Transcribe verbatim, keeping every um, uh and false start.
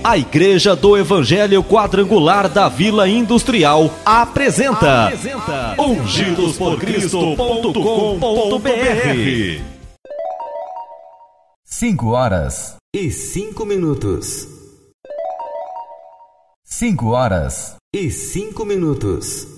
A Igreja do Evangelho Quadrangular da Vila Industrial apresenta, apresenta ungidos por cristo ponto com ponto b r. Cinco horas e cinco minutos. Cinco horas e cinco minutos.